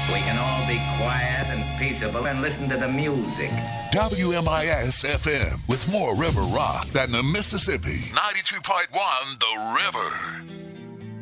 We can all be quiet and peaceable and listen to the music. WMIS FM with more river rock than the Mississippi. 92.1 The River.